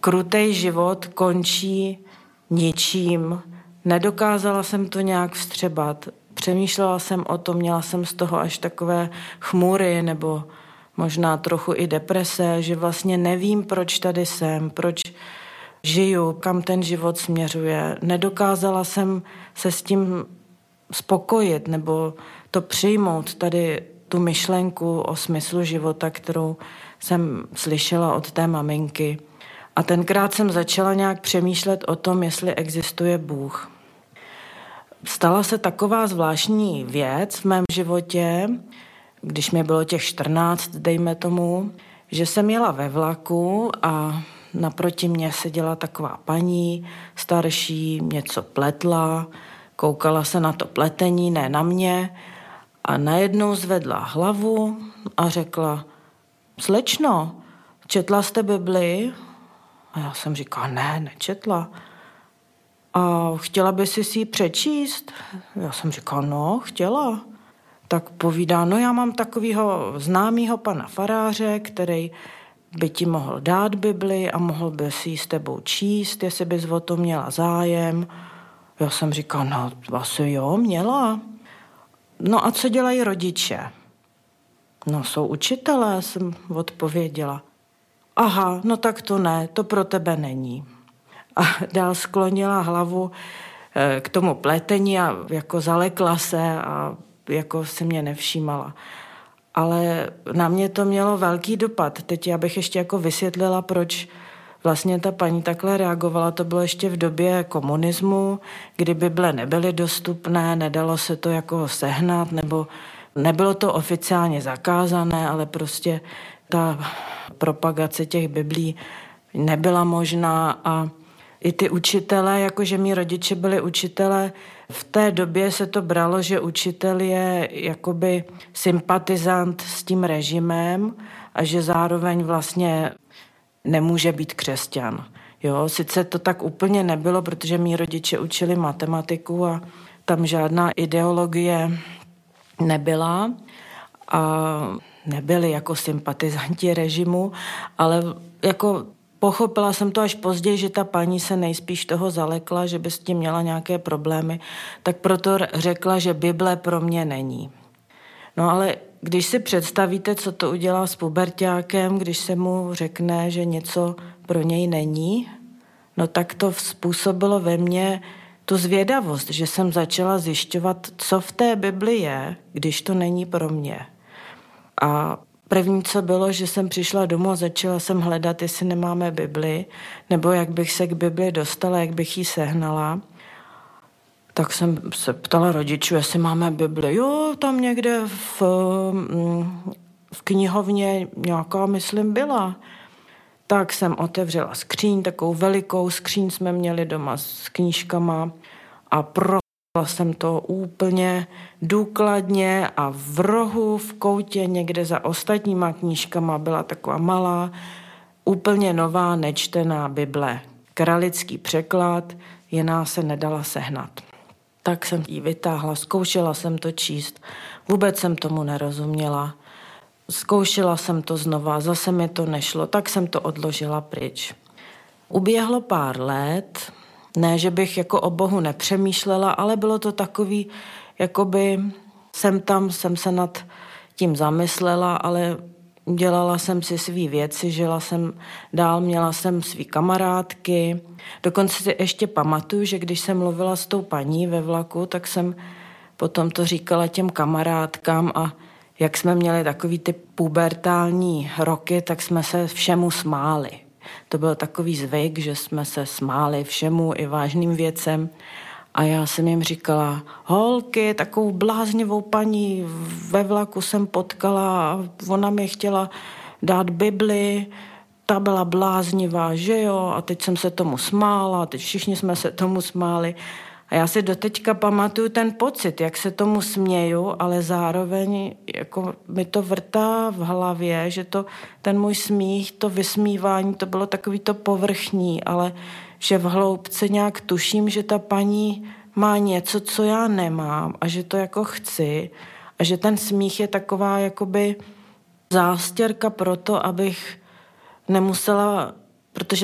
krutej život končí ničím. Nedokázala jsem to nějak vstřebat. Přemýšlela jsem o tom, měla jsem z toho až takové chmury nebo možná trochu i deprese, že vlastně nevím, proč tady jsem, proč žiju, kam ten život směřuje. Nedokázala jsem se s tím spokojit nebo to přijmout, tady tu myšlenku o smyslu života, kterou jsem slyšela od té maminky. A tenkrát jsem začala nějak přemýšlet o tom, jestli existuje Bůh. Stala se taková zvláštní věc v mém životě, když mi bylo těch 14, dejme tomu, že jsem jela ve vlaku a naproti mě seděla taková paní starší, něco pletla, koukala se na to pletení, ne na mě, a najednou zvedla hlavu a řekla: Slečno, četla jste Bibli? A já jsem říkala: ne, nečetla. A chtěla by si ji přečíst? Já jsem říkala: no, chtěla. Tak povídá: no, já mám takového známého pana faráře, který by ti mohl dát Bibli a mohl by si ji s tebou číst, jestli bys o to měla zájem. Já jsem říkala: no, asi jo, měla. No a co dělají rodiče? No, jsou učitelé, jsem odpověděla. Aha, no tak to ne, to pro tebe není. A dál sklonila hlavu k tomu pletení a jako zalekla se a jako si mě nevšímala. Ale na mě to mělo velký dopad. Teď já bych ještě jako vysvětlila, proč vlastně ta paní takhle reagovala. To bylo ještě v době komunismu, kdy Bible nebyly dostupné, nedalo se to jako sehnat, nebo nebylo to oficiálně zakázané, ale prostě ta propagace těch Biblí nebyla možná a i ty učitelé, jakože mí rodiče byli učitelé, v té době se to bralo, že učitel je jakoby sympatizant s tím režimem a že zároveň vlastně nemůže být křesťan. Jo, sice to tak úplně nebylo, protože mí rodiče učili matematiku a tam žádná ideologie nebyla a nebyli jako sympatizanti režimu, ale jako pochopila jsem to až později, že ta paní se nejspíš toho zalekla, že by s tím měla nějaké problémy, tak proto řekla, že Bible pro mě není. No ale když si představíte, co to udělá s puberťákem, když se mu řekne, že něco pro něj není, no tak to způsobilo ve mně tu zvědavost, že jsem začala zjišťovat, co v té Bibli je, když to není pro mě. A první, co bylo, že jsem přišla domů a začala jsem hledat, jestli nemáme Bibli, nebo jak bych se k Bibli dostala, jak bych ji sehnala. Tak jsem se ptala rodičů, jestli máme Bibli. Jo, tam někde v knihovně nějaká, myslím, byla. Tak jsem otevřela skříň, takovou velikou skříň jsme měli doma s knížkama a prohlédla jsem to úplně důkladně a v rohu, v koutě, někde za ostatníma knížkama byla taková malá, úplně nová, nečtená Bible. Kralický překlad, jiná se nedala sehnat. Tak jsem ji vytáhla, zkoušela jsem to číst, vůbec jsem tomu nerozuměla. Zkoušela jsem to znova, zase mi to nešlo, tak jsem to odložila pryč. Uběhlo pár let, ne, že bych jako o Bohu nepřemýšlela, ale bylo to takový, jakoby jsem se nad tím zamyslela, ale dělala jsem si svý věci, žila jsem dál, měla jsem svý kamarádky. Dokonce si ještě pamatuju, že když jsem mluvila s tou paní ve vlaku, tak jsem potom to říkala těm kamarádkám a jak jsme měli takový ty pubertální roky, tak jsme se všemu smáli. To byl takový zvyk, že jsme se smáli všemu i vážným věcem. A já jsem jim říkala: holky, takovou bláznivou paní ve vlaku jsem potkala a ona mi chtěla dát Bibli, ta byla bláznivá, že jo? A teď jsem se tomu smála, a teď všichni jsme se tomu smáli. A já si doteďka pamatuju ten pocit, jak se tomu směju, ale zároveň jako mi to vrtá v hlavě, že ten můj smích, to vysmívání, to bylo takový to povrchní, ale že v hloubce nějak tuším, že ta paní má něco, co já nemám a že to jako chci a že ten smích je taková jakoby zástěrka pro to, abych nemusela, protože